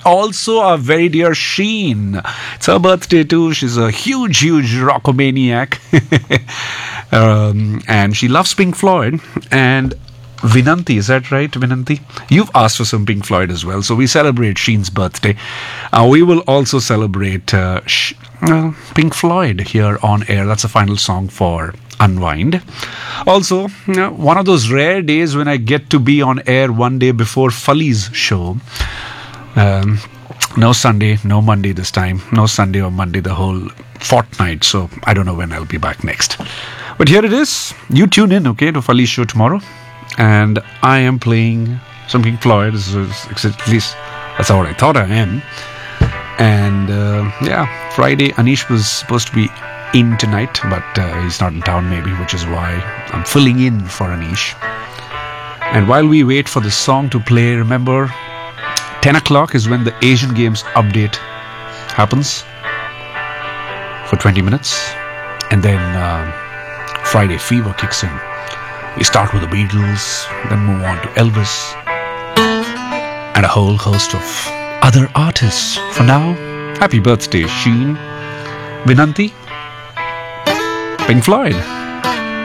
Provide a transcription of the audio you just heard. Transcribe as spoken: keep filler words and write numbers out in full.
also our very dear Sheen. It's her birthday too. She's a huge, huge rockomaniac. um, and she loves Pink Floyd. And Vinanti, is that right, Vinanti? You've asked for some Pink Floyd as well. So we celebrate Sheen's birthday. Uh, we will also celebrate uh, Sh- uh, Pink Floyd here on air. That's the final song for Unwind. Also, you know, one of those rare days when I get to be on air one day before Fully's show. Um, no Sunday, no Monday this time. No Sunday or Monday the whole fortnight. So I don't know when I'll be back next. But here it is. You tune in, okay, to Fully's show tomorrow. And I am playing some Pink Floyd. This is, at least that's what I thought I am. And uh, yeah, Friday, Anish was supposed to be in tonight, but uh, he's not in town maybe, which is why I'm filling in for Anish. And while we wait for the song to play, remember, ten o'clock is when the Asian Games update happens for twenty minutes. And then uh, Friday Fever kicks in. We start with the Beatles, then move on to Elvis, and a whole host of other artists. For now, happy birthday, Sheen, Vinanti, Pink Floyd.